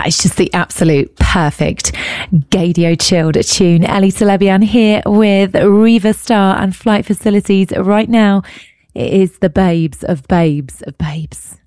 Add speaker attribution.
Speaker 1: That is just the absolute perfect Gaydio chilled tune. Ellie Celebian here with Riva Starr and Flight Facilities. Right now, it is the babes of babes of babes.